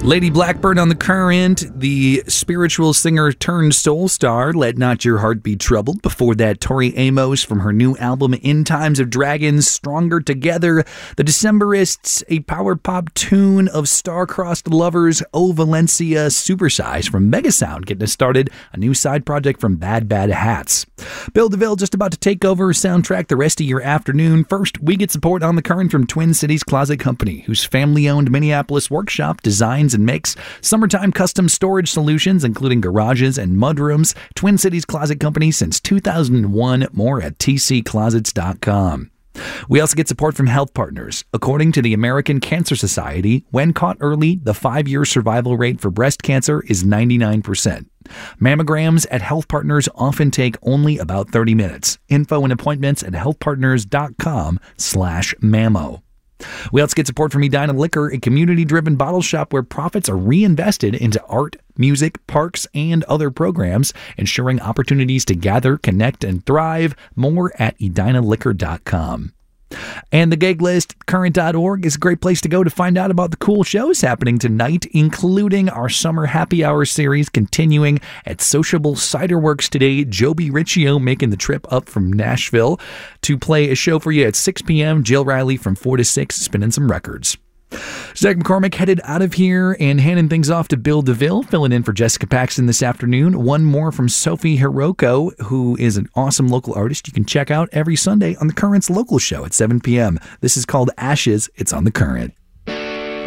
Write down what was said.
Lady Blackbird on the Current, the spiritual singer turned soul star, Let Not Your Heart Be Troubled. Before that, Tori Amos from her new album, In Times of Dragons, Stronger Together. The Decemberists, a power pop tune of star-crossed lovers, O Valencia, Supersize from Megasound, getting us started. A new side project from Bad Bad Hats. Bill DeVille just about to take over soundtrack the rest of your afternoon. First, we get support on the Current from Twin Cities Closet Company, whose family-owned Minneapolis workshop designs and makes summertime custom storage solutions, including garages and mudrooms. Twin Cities Closet Company since 2001. More at tcclosets.com. We also get support from Health Partners. According to the American Cancer Society, when caught early, the 5-year survival rate for breast cancer is 99%. Mammograms at Health Partners often take only about 30 minutes. Info and appointments at healthpartners.com/mammo. We also get support from Edina Liquor, a community-driven bottle shop where profits are reinvested into art, music, parks, and other programs, ensuring opportunities to gather, connect, and thrive. More at edinaliquor.com. And the gig list, current.org, is a great place to go to find out about the cool shows happening tonight, including our summer happy hour series continuing at Sociable Cider Works today. Joby Riccio making the trip up from Nashville to play a show for you at 6 p.m. Jill Riley from 4 to 6 spinning some records. Zach McCormick headed out of here and handing things off to Bill DeVille, filling in for Jessica Paxton this afternoon. One more from Sophie Hiroko, who is an awesome local artist you can check out every Sunday on the Current's local show at 7 p.m. This is called Ashes. It's on the Current.